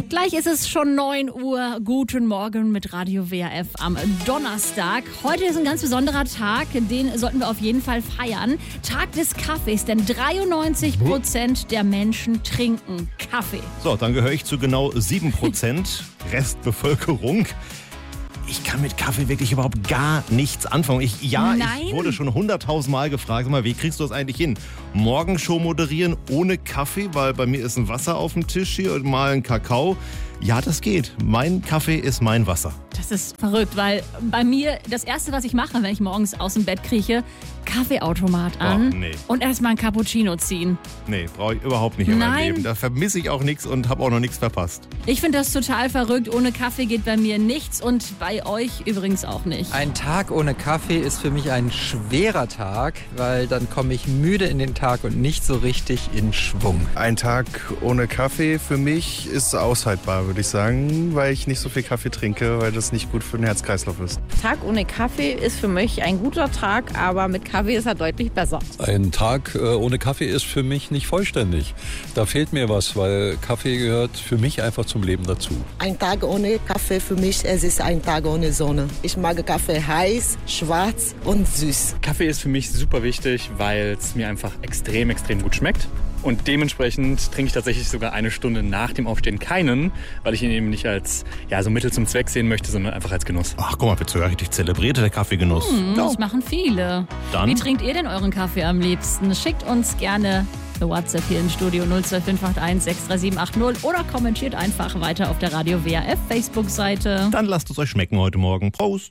Gleich ist es schon 9 Uhr. Guten Morgen mit Radio WRF am Donnerstag. Heute ist ein ganz besonderer Tag, den sollten wir auf jeden Fall feiern. Tag des Kaffees, denn 93% der Menschen trinken Kaffee. So, dann gehöre ich zu genau 7% Restbevölkerung. Ich kann mit Kaffee wirklich überhaupt gar nichts anfangen. Ich wurde schon 100.000 Mal gefragt, sag mal, wie kriegst du das eigentlich hin? Morgenshow moderieren ohne Kaffee, weil bei mir ist ein Wasser auf dem Tisch hier und mal ein Kakao. Ja, das geht. Mein Kaffee ist mein Wasser. Das ist verrückt, weil bei mir das Erste, was ich mache, wenn ich morgens aus dem Bett krieche, Kaffeeautomat an und erstmal ein Cappuccino ziehen. Nee, brauche ich überhaupt nicht in meinem Leben. Da vermisse ich auch nichts und habe auch noch nichts verpasst. Ich finde das total verrückt. Ohne Kaffee geht bei mir nichts und bei euch übrigens auch nicht. Ein Tag ohne Kaffee ist für mich ein schwerer Tag, weil dann komme ich müde in den Tag und nicht so richtig in Schwung. Ein Tag ohne Kaffee für mich ist aushaltbar, würde ich sagen, weil ich nicht so viel Kaffee trinke, weil das nicht gut für den Herz-Kreislauf ist. Tag ohne Kaffee ist für mich ein guter Tag, aber mit Kaffee ist er deutlich besser. Ein Tag ohne Kaffee ist für mich nicht vollständig. Da fehlt mir was, weil Kaffee gehört für mich einfach zum Leben dazu. Ein Tag ohne Kaffee für mich, es ist ein Tag ohne Sonne. Ich mag Kaffee heiß, schwarz und süß. Kaffee ist für mich super wichtig, weil es mir einfach extrem gut schmeckt. Und dementsprechend trinke ich tatsächlich sogar eine Stunde nach dem Aufstehen keinen, weil ich ihn eben nicht als so Mittel zum Zweck sehen möchte, sondern einfach als Genuss. Ach, guck mal, wird sogar richtig zelebriert, der Kaffeegenuss. Das machen viele. Dann? Wie trinkt ihr denn euren Kaffee am liebsten? Schickt uns gerne eine WhatsApp hier ins Studio 02581 63780 oder kommentiert einfach weiter auf der Radio WRF Facebook-Seite. Dann lasst es euch schmecken heute Morgen. Prost!